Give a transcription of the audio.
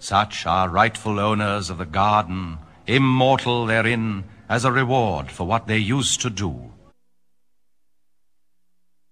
Such are rightful owners of the garden, immortal therein, as a reward for what they used to do.